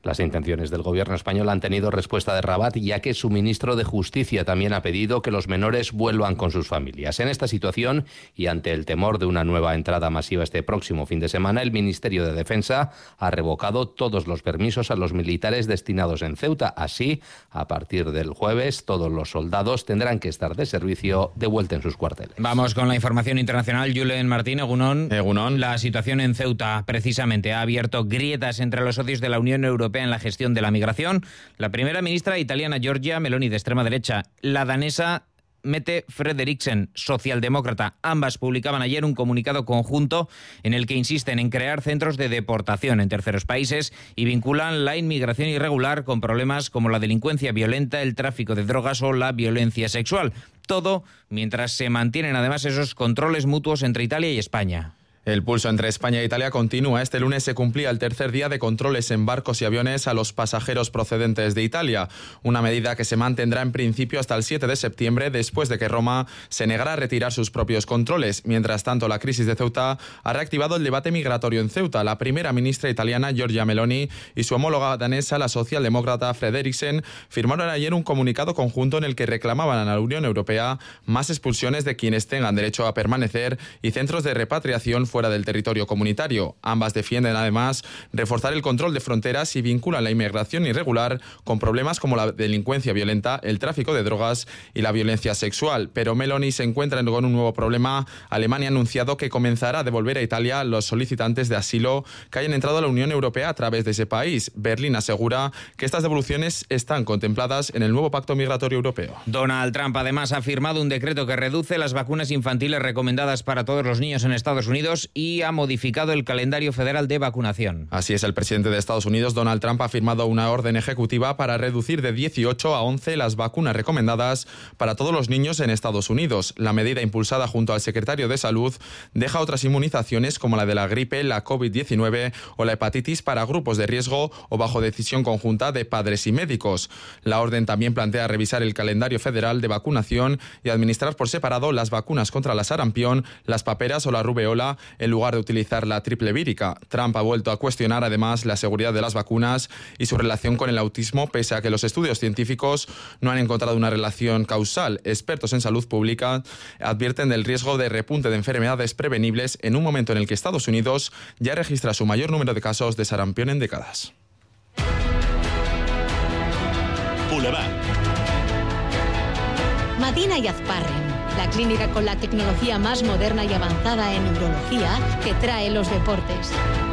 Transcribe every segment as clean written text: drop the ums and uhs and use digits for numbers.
Las intenciones del gobierno español han tenido respuesta de Rabat, ya que su ministro de Justicia también ha pedido que los menores vuelvan con sus familias. En esta situación y ante el temor de una nueva entrada masiva este próximo fin de semana, el Ministerio de Defensa ha revocado todos los permisos a los militares destinados en Ceuta. Así, a partir del jueves, todos los soldados tendrán que estar de servicio de vuelta en sus cuarteles. Vamos con la información internacional. Julen Martín, Egunon. La situación en Ceuta, precisamente, ha abierto grietas entre los socios de la Unión Europea en la gestión de la migración. La primera ministra italiana, Giorgia Meloni, de extrema derecha, la danesa Mette Frederiksen, socialdemócrata. Ambas publicaban ayer un comunicado conjunto en el que insisten en crear centros de deportación en terceros países y vinculan la inmigración irregular con problemas como la delincuencia violenta, el tráfico de drogas o la violencia sexual. Todo mientras se mantienen además esos controles mutuos entre Italia y España. El pulso entre España e Italia continúa. Este lunes se cumplía el tercer día de controles en barcos y aviones a los pasajeros procedentes de Italia, una medida que se mantendrá en principio hasta el 7 de septiembre, después de que Roma se negara a retirar sus propios controles. Mientras tanto, la crisis de Ceuta ha reactivado el debate migratorio en Ceuta. La primera ministra italiana, Giorgia Meloni, y su homóloga danesa, la socialdemócrata Frederiksen, firmaron ayer un comunicado conjunto en el que reclamaban a la Unión Europea más expulsiones de quienes tengan derecho a permanecer y centros de repatriación fuera del territorio comunitario. Ambas defienden además reforzar el control de fronteras y vinculan la inmigración irregular con problemas como la delincuencia violenta, el tráfico de drogas y la violencia sexual. Pero Meloni se encuentra con un nuevo problema. Alemania ha anunciado que comenzará a devolver a Italia a los solicitantes de asilo que hayan entrado a la Unión Europea a través de ese país. Berlín asegura que estas devoluciones están contempladas en el nuevo Pacto Migratorio Europeo. Donald Trump además ha firmado un decreto que reduce las vacunas infantiles recomendadas para todos los niños en Estados Unidos y ha modificado el calendario federal de vacunación. Así es, el presidente de Estados Unidos, Donald Trump, ha firmado una orden ejecutiva para reducir de 18 a 11 las vacunas recomendadas para todos los niños en Estados Unidos. La medida, impulsada junto al secretario de Salud, deja otras inmunizaciones como la de la gripe, la COVID-19 o la hepatitis para grupos de riesgo o bajo decisión conjunta de padres y médicos. La orden también plantea revisar el calendario federal de vacunación y administrar por separado las vacunas contra la sarampión, las paperas o la rubeola en lugar de utilizar la triple vírica. Trump ha vuelto a cuestionar además la seguridad de las vacunas y su relación con el autismo, pese a que los estudios científicos no han encontrado una relación causal. Expertos en salud pública advierten del riesgo de repunte de enfermedades prevenibles en un momento en el que Estados Unidos ya registra su mayor número de casos de sarampión en décadas. Boulevard. Madina y Azparren, la clínica con la tecnología más moderna y avanzada en neurología que trae los deportes.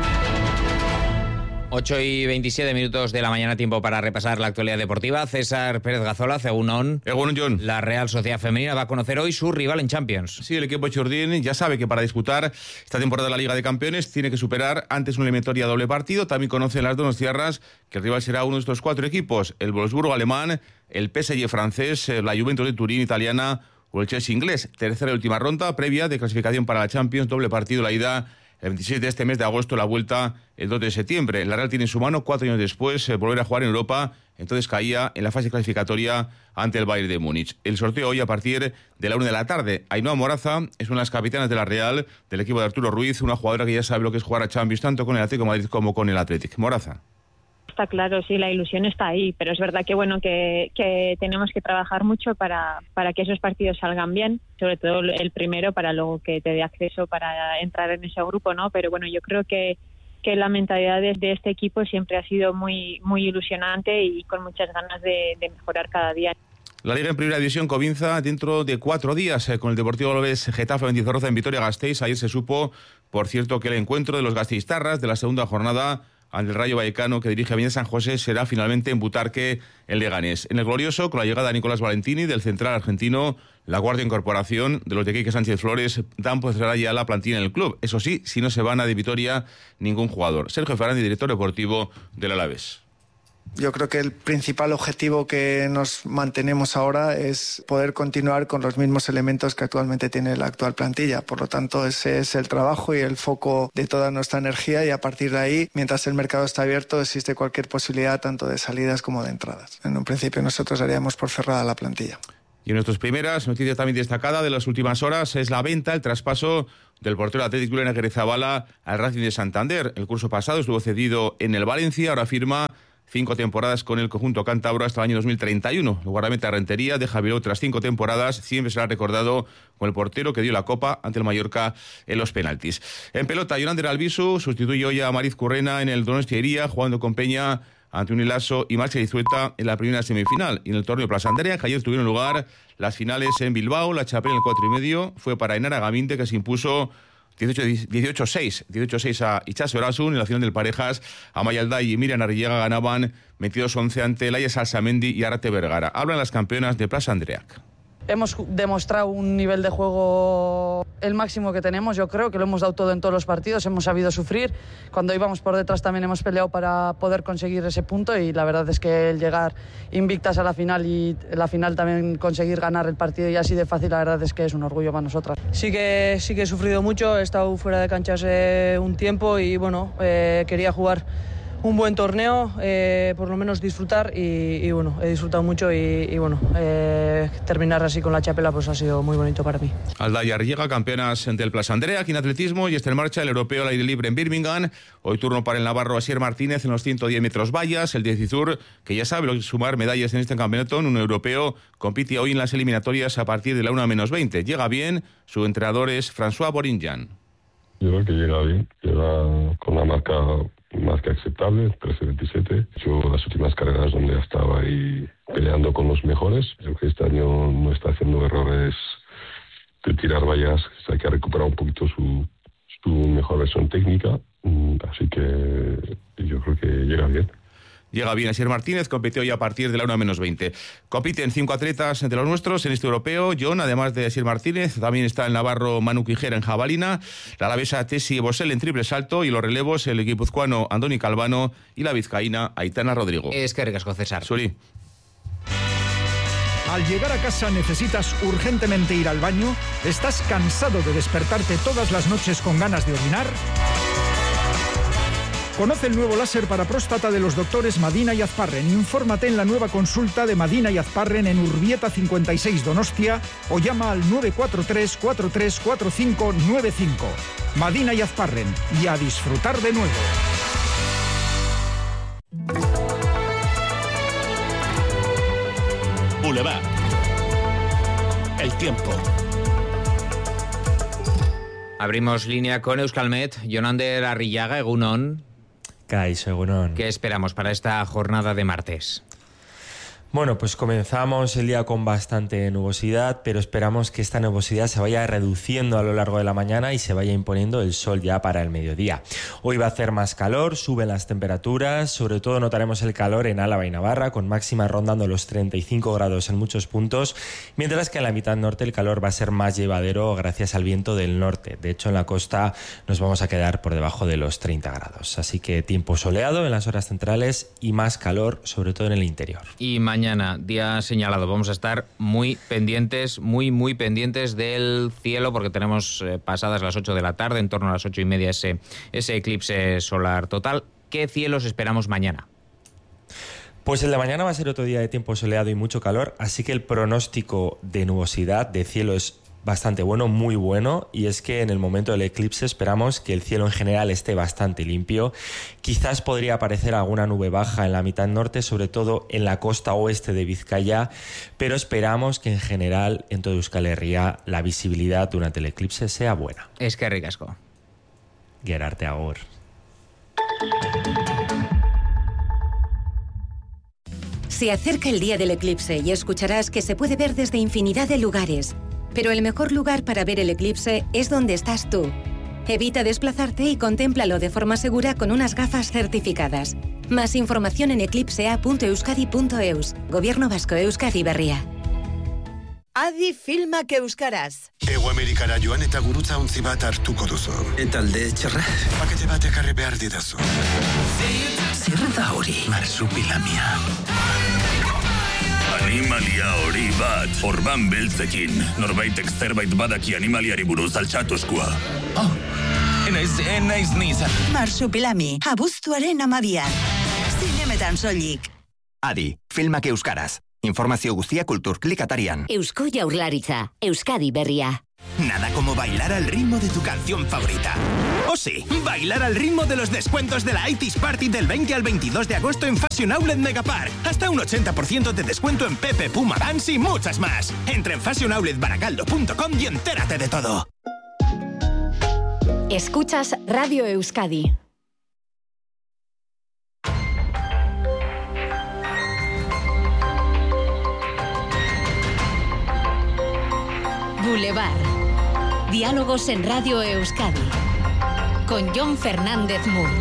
8:27 de la mañana, tiempo para repasar la actualidad deportiva. César Pérez Gazola, Egunon. Egunon, John. La Real Sociedad Femenina va a conocer hoy su rival en Champions. Sí, el equipo Churdin ya sabe que para disputar esta temporada de la Liga de Campeones tiene que superar antes una eliminatoria doble partido. También conocen las donostiarras que el rival será uno de estos cuatro equipos: el Wolfsburgo alemán, el PSG francés, la Juventus de Turín italiana o el Chelsea inglés. Tercera y última ronda previa de clasificación para la Champions, doble partido la ida el 26 de este mes de agosto, la vuelta el 2 de septiembre. La Real tiene en su mano 4 años después volver a jugar en Europa. Entonces caía en la fase clasificatoria ante el Bayern de Múnich. El sorteo hoy a partir de la 1 de la tarde. Ainhoa Moraza es una de las capitanas de la Real, del equipo de Arturo Ruiz, una jugadora que ya sabe lo que es jugar a Champions, tanto con el Atlético de Madrid como con el Athletic. Moraza. Está claro, sí, la ilusión está ahí, pero es verdad que bueno que tenemos que trabajar mucho para que esos partidos salgan bien, sobre todo el primero, para luego que te dé acceso para entrar en ese grupo, ¿no? Pero bueno, yo creo que la mentalidad de este equipo siempre ha sido muy, muy ilusionante y con muchas ganas de mejorar cada día. La Liga en Primera División comienza dentro de 4 días con el Deportivo Alavés Getafe Mendizorroza en Vitoria-Gasteiz. Ayer se supo, por cierto, que el encuentro de los gasteiztarras de la segunda jornada ante el Rayo Vallecano, que dirige Avenida San José, será finalmente en Butarque, en Leganés. En el Glorioso, con la llegada de Nicolás Valentini, del central argentino, la guardia incorporación de los de Quique Sánchez Flores dan pues ya la plantilla en el club. Eso sí, si no se van a de Vitoria ningún jugador. Sergio Fernández, director deportivo del Alavés. Yo creo que el principal objetivo que nos mantenemos ahora es poder continuar con los mismos elementos que actualmente tiene la actual plantilla. Por lo tanto, ese es el trabajo y el foco de toda nuestra energía, y a partir de ahí, mientras el mercado está abierto, existe cualquier posibilidad tanto de salidas como de entradas. En un principio nosotros daríamos por cerrada la plantilla. Y en nuestras primeras noticias también destacada de las últimas horas es la venta, el traspaso del portero Athletic Julen Aguirrezabala al Racing de Santander. El curso pasado estuvo cedido en el Valencia, ahora firma 5 temporadas con el conjunto cántabro hasta el año 2031. El guardameta Rentería deja Bilbao tras 5 temporadas. Siempre será recordado con el portero que dio la copa ante el Mallorca en los penaltis. En pelota, Jonander Albisu sustituye hoy a Mariz Currena en el Donostia Iría, jugando con Peña ante Unilaso y Marcha Izueta en la primera semifinal. Y en el torneo Plaza Andrea, que ayer tuvieron lugar las finales en Bilbao, la chapela en el 4,5 fue para Enara Gaminte, que se impuso 18-6 a Itxaso Erasun. En la final del Parejas, Amaia Alday y Miriam Arrillaga ganaban 22-11 ante Laia Salsamendi y Arate Vergara. Hablan las campeonas de Plaza Andreac. Hemos demostrado un nivel de juego el máximo que tenemos, yo creo que lo hemos dado todo en todos los partidos, hemos sabido sufrir, cuando íbamos por detrás también hemos peleado para poder conseguir ese punto y la verdad es que el llegar invictas a la final y en la final también conseguir ganar el partido y así de fácil, la verdad es que es un orgullo para nosotras. Sí que he sufrido mucho, he estado fuera de cancha hace un tiempo y bueno, quería jugar un buen torneo, por lo menos disfrutar y bueno, he disfrutado mucho y bueno, terminar así con la chapela pues ha sido muy bonito para mí. Alday y Arrillaga, campeonas del Plaza Andrea, aquí en atletismo, y está en marcha el europeo al aire libre en Birmingham. Hoy turno para el navarro Asier Martínez en los 110 metros vallas, el 10 Izur, que ya sabe lo que es sumar medallas en este campeonato. Un europeo compite hoy en las eliminatorias a partir de la 1:20. Llega bien, su entrenador es François Borinjan. Yo creo que llega bien, llega con una marca aceptable, 13:27. Yo las últimas carreras donde estaba ahí peleando con los mejores. Creo que este año no está haciendo errores de tirar vallas, hay que recuperar un poquito su mejor versión técnica, así que yo creo que llega bien. Llega bien Asier Martínez, compite hoy a partir de la 1:20. Compiten 5 atletas entre los nuestros en este europeo. John, además de Asier Martínez, también está el navarro Manu Quijera en jabalina, la alavesa Tessi Bosel en triple salto y los relevos el guipuzcoano Andoni Calvano y la vizcaína Aitana Rodrigo. Es que ricasco, César. Suri. Al llegar a casa necesitas urgentemente ir al baño. ¿Estás cansado de despertarte todas las noches con ganas de orinar? Conoce el nuevo láser para próstata de los doctores Madina y Azparren. Infórmate en la nueva consulta de Madina y Azparren en Urbieta 56 Donostia o llama al 943 434595. Madina y Azparren. Y a disfrutar de nuevo. Boulevard. El tiempo. Abrimos línea con Euskalmet. Jonander Arrillaga, egunon. ¿Qué esperamos para esta jornada de martes? Bueno, pues comenzamos el día con bastante nubosidad, pero esperamos que esta nubosidad se vaya reduciendo a lo largo de la mañana y se vaya imponiendo el sol ya para el mediodía. Hoy va a hacer más calor, suben las temperaturas, sobre todo notaremos el calor en Álava y Navarra, con máximas rondando los 35 grados en muchos puntos, mientras que en la mitad norte el calor va a ser más llevadero gracias al viento del norte. De hecho, en la costa nos vamos a quedar por debajo de los 30 grados. Así que tiempo soleado en las horas centrales y más calor, sobre todo en el interior. Y mañana, día señalado, vamos a estar muy pendientes del cielo, porque tenemos pasadas las 8 de la tarde, en torno a las 8:30, ese eclipse solar total. ¿Qué cielos esperamos mañana? Pues el de mañana va a ser otro día de tiempo soleado y mucho calor, así que el pronóstico de nubosidad de cielo es bastante bueno, muy bueno, y es que en el momento del eclipse esperamos que el cielo en general esté bastante limpio. Quizás podría aparecer alguna nube baja en la mitad norte, sobre todo en la costa oeste de Vizcaya, pero esperamos que en general en todo Euskal Herria la visibilidad durante el eclipse sea buena. Es que ricasco. Gerarte agur. Se acerca el día del eclipse y escucharás que se puede ver desde infinidad de lugares. Pero el mejor lugar para ver el eclipse es donde estás tú. Evita desplazarte y contémplalo de forma segura con unas gafas certificadas. Más información en eclipsea.euskadi.eus. Gobierno Vasco, Euskadi Berria. Adi filmak euskaraz. Ego Amerikara joan eta gurutza bat hartuko duzu. Eta alde txarra? Pakete bat ekarri behar didazu. Zer da hori? Marsupilamia. Animalia hori bat, orban beltzekin. Norbaitek zerbait badaki animaliari buruz altxatu eskua. Oh, enaiz nizan. Marsupilami, abuztuaren 12. Zinemetan soilik. Adi, filmak euskaraz. Informazio guztia Kulturklik atarian. Eusko Jaurlaritza, Euskadi Berria. Nada como bailar al ritmo de tu canción favorita. O sí, bailar al ritmo de los descuentos de la 80s Party del 20 al 22 de agosto en Fashion Outlet Megapark. Hasta un 80% de descuento en Pepe, Puma, Vans y muchas más. Entra en fashionoutletbarakaldo.com y entérate de todo. Escuchas Radio Euskadi. Boulevard. Diálogos en Radio Euskadi. Con Jon Fernández Mur.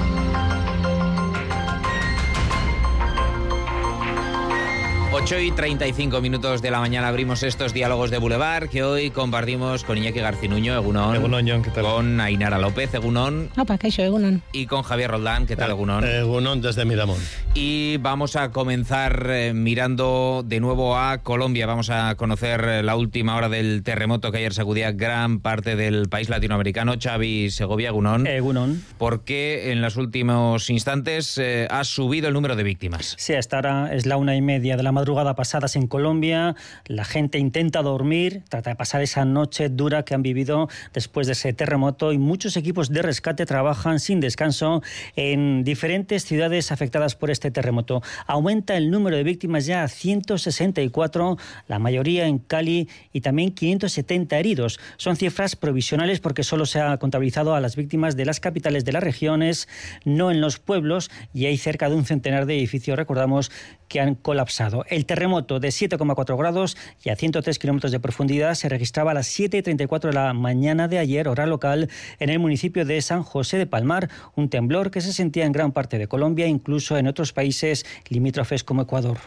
Ocho y 35 minutos de la mañana abrimos estos diálogos de Boulevard que hoy compartimos con Iñaki Garcinuño, Egunon. Egunon, Jon, ¿qué tal? Con Ainara López, Egunon. Opa, kaixo, Egunon. Y con Javier Roldán, ¿qué tal, Egunon? Egunon desde Miramón. Y vamos a comenzar mirando de nuevo a Colombia. Vamos a conocer la última hora del terremoto que ayer sacudía gran parte del país latinoamericano. Xavi Segovia, Egunon. Egunon. ¿Por qué en los últimos instantes ha subido el número de víctimas? Sí, hasta ahora es la 1:30 de la madrugada pasadas en Colombia. La gente intenta dormir, trata de pasar esa noche dura que han vivido después de ese terremoto, y muchos equipos de rescate trabajan sin descanso en diferentes ciudades afectadas por este terremoto. Aumenta el número de víctimas ya a 164, la mayoría en Cali, y también 570 heridos. Son cifras provisionales porque solo se ha contabilizado a las víctimas de las capitales de las regiones, no en los pueblos, y hay cerca de un centenar de edificios, recordamos, que han colapsado. El terremoto de 7,4 grados y a 103 kilómetros de profundidad se registraba a las 7:34 de la mañana de ayer, hora local, en el municipio de San José de Palmar, un temblor que se sentía en gran parte de Colombia, incluso en otros países limítrofes como Ecuador.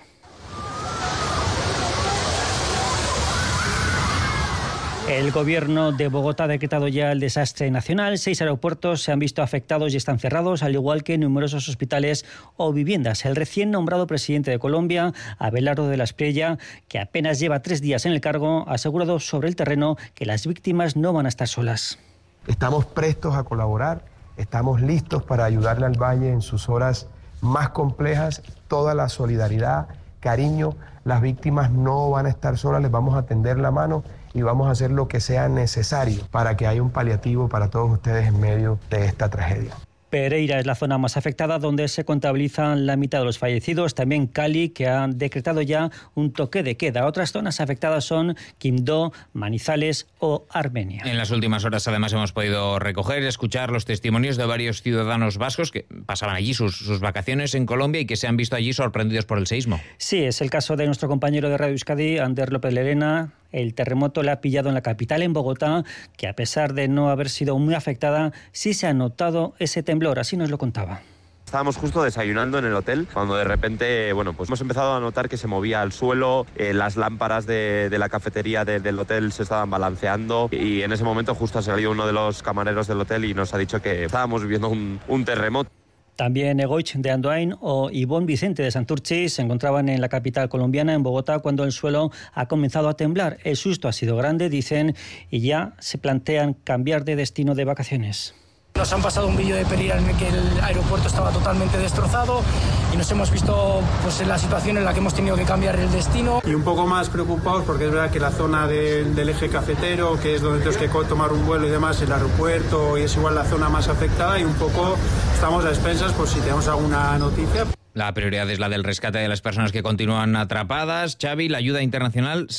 El gobierno de Bogotá ha decretado ya el desastre nacional. 6 aeropuertos se han visto afectados y están cerrados, al igual que numerosos hospitales o viviendas. El recién nombrado presidente de Colombia, Abelardo de la Espriella, que apenas lleva 3 días en el cargo, ha asegurado sobre el terreno que las víctimas no van a estar solas. Estamos prestos a colaborar, estamos listos para ayudarle al Valle en sus horas más complejas. Toda la solidaridad, cariño, las víctimas no van a estar solas, les vamos a tender la mano y vamos a hacer lo que sea necesario para que haya un paliativo para todos ustedes en medio de esta tragedia. Pereira es la zona más afectada, donde se contabilizan la mitad de los fallecidos. También Cali, que ha decretado ya un toque de queda. Otras zonas afectadas son Quibdó, Manizales o Armenia. En las últimas horas, además, hemos podido recoger y escuchar los testimonios de varios ciudadanos vascos que pasaban allí sus vacaciones en Colombia y que se han visto allí sorprendidos por el seísmo. Sí, es el caso de nuestro compañero de Radio Euskadi, Ander López Lerena. El terremoto le ha pillado en la capital, en Bogotá, que a pesar de no haber sido muy afectada, sí se ha notado ese temblor, así nos lo contaba. Estábamos justo desayunando en el hotel cuando de repente, pues hemos empezado a notar que se movía al suelo, las lámparas de la cafetería del hotel se estaban balanceando, y en ese momento justo ha salido uno de los camareros del hotel y nos ha dicho que estábamos viviendo un terremoto. También Egoich de Andoain o Ivonne Vicente de Santurchi se encontraban en la capital colombiana, en Bogotá, cuando el suelo ha comenzado a temblar. El susto ha sido grande, dicen, y ya se plantean cambiar de destino de vacaciones. Nos han pasado un vídeo de Pereira en el que el aeropuerto estaba totalmente destrozado y nos hemos visto en la situación en la que hemos tenido que cambiar el destino. Y un poco más preocupados porque es verdad que la zona del eje cafetero, que es donde tenemos que tomar un vuelo y demás, el aeropuerto, y es igual la zona más afectada, y un poco estamos a expensas por si tenemos alguna noticia. La prioridad es la del rescate de las personas que continúan atrapadas. Xavi, la ayuda internacional